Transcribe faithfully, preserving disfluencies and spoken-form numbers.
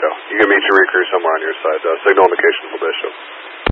You can meet your recruiter somewhere on your side. Uh, signal indication will be show.